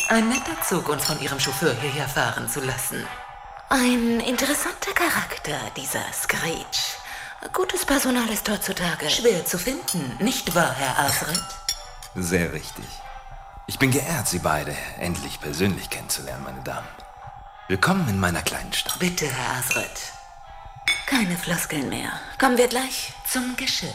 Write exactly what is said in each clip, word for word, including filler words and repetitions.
Ein netter Zug, uns von Ihrem Chauffeur hierher fahren zu lassen. Ein interessanter Charakter, dieser Screech. Gutes Personal ist heutzutage schwer zu finden, nicht wahr, Herr Azred? Sehr richtig. Ich bin geehrt, Sie beide endlich persönlich kennenzulernen, meine Damen. Willkommen in meiner kleinen Stadt. Bitte, Herr Azred. Keine Floskeln mehr. Kommen wir gleich zum Geschäft.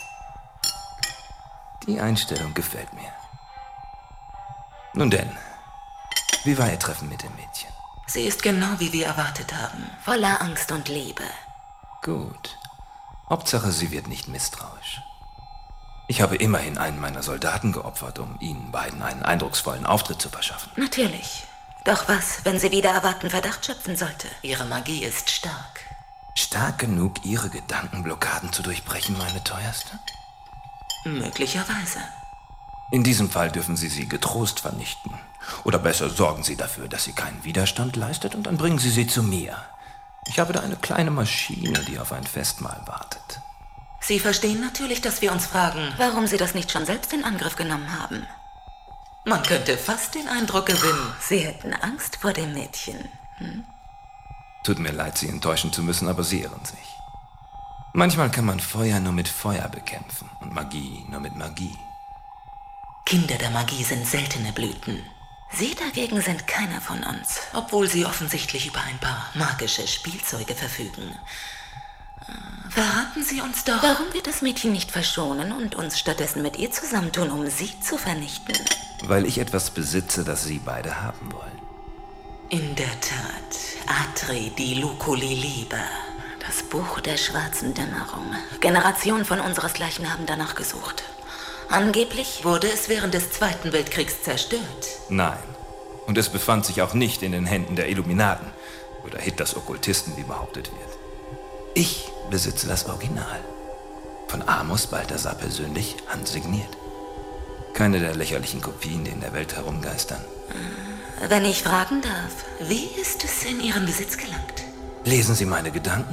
Die Einstellung gefällt mir. Nun denn, wie war Ihr Treffen mit dem Mädchen? Sie ist genau, wie wir erwartet haben. Voller Angst und Liebe. Gut. Hauptsache, sie wird nicht misstrauisch. Ich habe immerhin einen meiner Soldaten geopfert, um Ihnen beiden einen eindrucksvollen Auftritt zu verschaffen. Natürlich. Doch was, wenn sie wieder erwarten Verdacht schöpfen sollte? Ihre Magie ist stark. Stark genug, Ihre Gedankenblockaden zu durchbrechen, meine Teuerste? Möglicherweise. In diesem Fall dürfen Sie sie getrost vernichten. Oder besser sorgen Sie dafür, dass sie keinen Widerstand leistet, und dann bringen Sie sie zu mir. Ich habe da eine kleine Maschine, die auf ein Festmahl wartet. Sie verstehen natürlich, dass wir uns fragen, warum Sie das nicht schon selbst in Angriff genommen haben. Man könnte fast den Eindruck gewinnen, Sie hätten Angst vor dem Mädchen. Hm? Tut mir leid, Sie enttäuschen zu müssen, aber Sie irren sich. Manchmal kann man Feuer nur mit Feuer bekämpfen und Magie nur mit Magie. Kinder der Magie sind seltene Blüten. Sie dagegen sind keiner von uns. Obwohl sie offensichtlich über ein paar magische Spielzeuge verfügen. Verraten Sie uns doch... Warum wir das Mädchen nicht verschonen und uns stattdessen mit ihr zusammentun, um sie zu vernichten? Weil ich etwas besitze, das Sie beide haben wollen. In der Tat. Atri di Luculi Liber. Das Buch der schwarzen Dämmerung. Generationen von unseresgleichen haben danach gesucht. Angeblich wurde es während des Zweiten Weltkriegs zerstört. Nein. Und es befand sich auch nicht in den Händen der Illuminaten oder Hitlers Okkultisten, wie behauptet wird. Ich besitze das Original. Von Amos Balthasar persönlich handsigniert. Keine der lächerlichen Kopien, die in der Welt herumgeistern. Wenn ich fragen darf, wie ist es in Ihren Besitz gelangt? Lesen Sie meine Gedanken?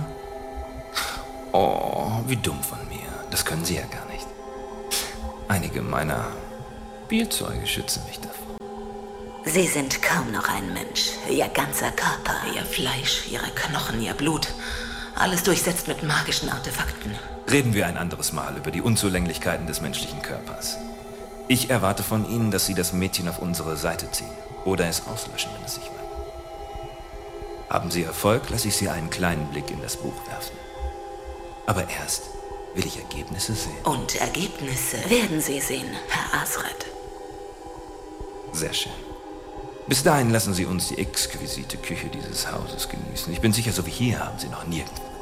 Oh, wie dumm von mir. Das können Sie ja gar nicht. Einige meiner Spielzeuge schützen mich davor. Sie sind kaum noch ein Mensch. Ihr ganzer Körper, Ihr Fleisch, Ihre Knochen, Ihr Blut. Alles durchsetzt mit magischen Artefakten. Reden wir ein anderes Mal über die Unzulänglichkeiten des menschlichen Körpers. Ich erwarte von Ihnen, dass Sie das Mädchen auf unsere Seite ziehen. Oder es auslöschen, wenn es sich weigert. Haben Sie Erfolg, lasse ich Sie einen kleinen Blick in das Buch werfen. Aber erst will ich Ergebnisse sehen. Und Ergebnisse werden Sie sehen, Herr Azred. Sehr schön. Bis dahin lassen Sie uns die exquisite Küche dieses Hauses genießen. Ich bin sicher, so wie hier haben Sie noch nirgendwo